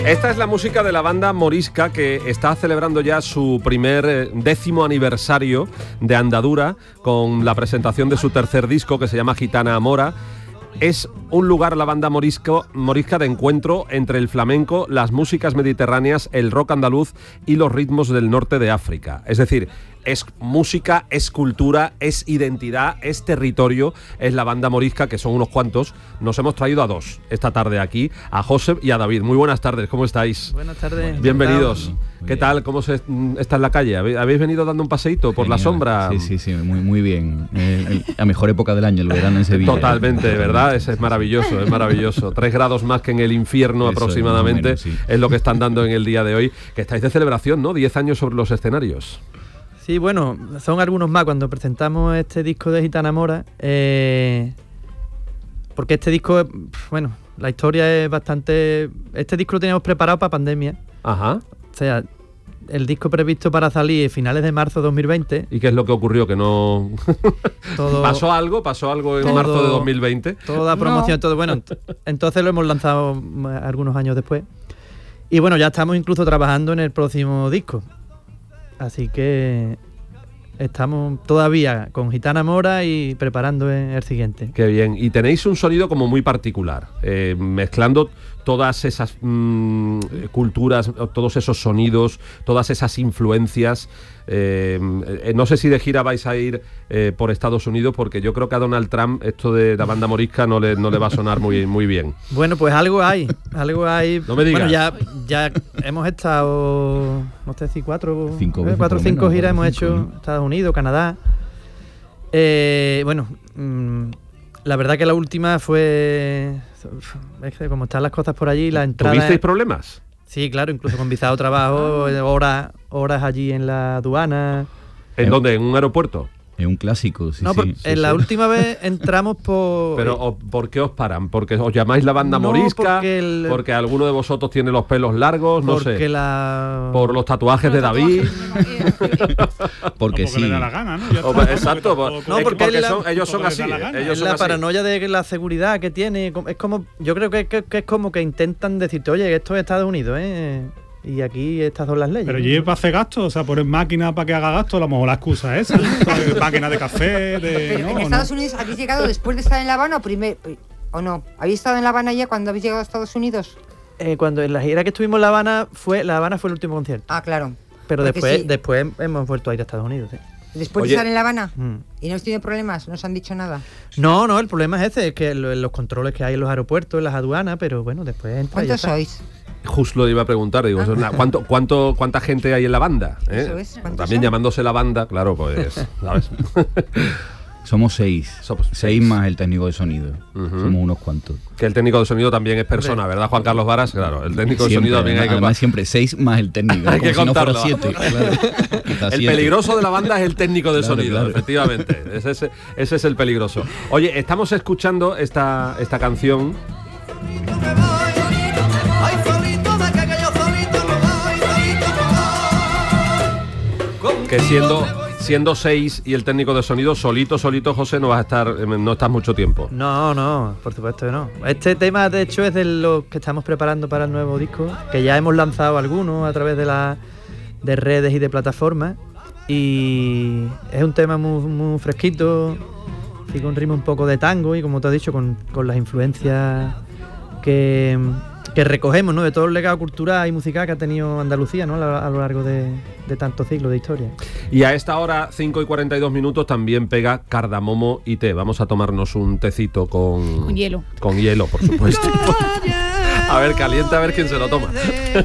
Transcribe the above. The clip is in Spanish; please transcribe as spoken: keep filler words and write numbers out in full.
Esta es la música de la banda Morisca, que está celebrando ya su primer eh, décimo aniversario de andadura con la presentación de su tercer disco, que se llama Gitana Amora. Es un lugar, la banda Morisco, Morisca, de encuentro entre el flamenco, las músicas mediterráneas, el rock andaluz y los ritmos del norte de África. Es decir, es música, es cultura, es identidad, es territorio, es la banda Morisca, que son unos cuantos. Nos hemos traído a dos esta tarde aquí, a Josep y a David. Muy buenas tardes, ¿cómo estáis? Buenas tardes. Bienvenidos. ¿Qué tal? ¿Cómo se está en la calle? ¿Habéis venido dando un paseíto por Genial. La sombra? Sí, sí, sí, muy, muy bien. Eh, la mejor época del año, el verano en Sevilla. Totalmente, ¿verdad? Es, es maravilloso, es maravilloso. Tres grados más que en el infierno. Eso aproximadamente es, menos, sí. es lo que están dando en el día de hoy. Que estáis de celebración, ¿no? Diez años sobre los escenarios. Sí, bueno, son algunos más cuando presentamos este disco de Gitana Amora. Eh, porque este disco, bueno, la historia es bastante... Este disco lo teníamos preparado para pandemia. Ajá. O sea, el disco previsto para salir a finales de marzo de dos mil veinte. ¿Y qué es lo que ocurrió? ¿Que no...? Todo, ¿Pasó algo? ¿Pasó algo en todo, marzo de dos mil veinte? Toda promoción, no. todo. Bueno, ent- entonces lo hemos lanzado algunos años después. Y bueno, ya estamos incluso trabajando en el próximo disco. Así que estamos todavía con Gitana Amora y preparando el siguiente. Qué bien. Y tenéis un sonido como muy particular, eh, mezclando todas esas mmm, culturas, todos esos sonidos, todas esas influencias. Eh, eh, no sé si de gira vais a ir eh, por Estados Unidos, porque yo creo que a Donald Trump esto de la banda Morisca no le, no le va a sonar muy, muy bien. Bueno, pues algo hay, algo hay. No me digas. Bueno, ya, ya hemos estado, no sé si cuatro, cinco, eh, cuatro o cinco giras hemos cinco, hecho, ¿no? Estados Unidos, Canadá. Eh, bueno, mmm, la verdad que la última fue, es que como están las cosas por allí, la entrada... ¿Tuvisteis problemas? Sí, claro, incluso con visado trabajo, horas, horas allí en la aduana. ¿En dónde? ¿En un aeropuerto? Es un clásico, sí, no, sí. En sí, la sí. última vez entramos por... Pero ¿por qué os paran? ¿Porque os llamáis la banda no, Morisca? Porque, el... ¿Porque alguno de vosotros tiene los pelos largos? No porque sé. La... ¿Por los tatuajes de David? porque porque sí. le da la gana, ¿no? Ya o, está, exacto, porque no, porque, porque la, son, ellos son así. La gana. Ellos es son la así. paranoia de la seguridad que tiene. Es como, yo creo que, que, que es como que intentan decirte, oye, esto es Estados Unidos, ¿eh? Y aquí estas son las leyes. Pero ¿no? ¿y para hacer gasto? O sea, poner máquina para que haga gasto, a lo mejor la excusa es esa. Máquina de café, de... Pero ¿no? en Estados Unidos, ¿habéis llegado después de estar en La Habana o primero? ¿O no? ¿Habéis estado en La Habana ya cuando habéis llegado a Estados Unidos? Eh, cuando en la gira que estuvimos en La Habana, fue, La Habana fue el último concierto. Ah, claro. Pero Porque después, sí. después hemos vuelto a ir a Estados Unidos, ¿sí? Después Oye. de estar en La Habana. Mm. ¿Y no os tiene problemas? ¿No os han dicho nada? No, no, el problema es ese, es que lo, los controles que hay en los aeropuertos, en las aduanas, pero bueno, después entra y ya ¿Cuántos está. sois? Justo lo iba a preguntar, digo, Ah. ¿cuánto, cuánto, ¿cuánta gente hay en la banda? ¿Eh? Eso es, ¿cuántos También son? llamándose la banda, claro, pues, ¿sabes? Somos seis. Somos seis. seis. Más el técnico de sonido. Uh-huh. Somos unos cuantos. Que el técnico de sonido también es persona, ¿verdad, Juan Carlos Varas? Claro, el técnico de Siempre, sonido también hay que... además siempre seis más el técnico. Hay que como si no fuera contarlo. siete. Claro. Está El siete. peligroso de la banda es el técnico de Claro, sonido, claro. efectivamente. Ese es, ese es el peligroso. Oye, estamos escuchando esta, esta canción que siendo, siendo seis y el técnico de sonido solito, solito, José, no vas a estar, no estás mucho tiempo. No, no, por supuesto que no. Este tema, de hecho, es de los que estamos preparando para el nuevo disco, que ya hemos lanzado algunos a través de, la, de redes y de plataformas. Y es un tema muy, muy fresquito, y con ritmo un poco de tango y, como te he dicho, con, con las influencias que, que recogemos, ¿no?, de todo el legado cultural y musical que ha tenido Andalucía, ¿no?, a, a lo largo de, de tantos siglos de historia. Y a esta hora, cinco y cuarenta y dos minutos, también pega cardamomo y té. Vamos a tomarnos un tecito con... Con hielo. Con hielo, por supuesto. A ver, calienta, a ver quién se lo toma.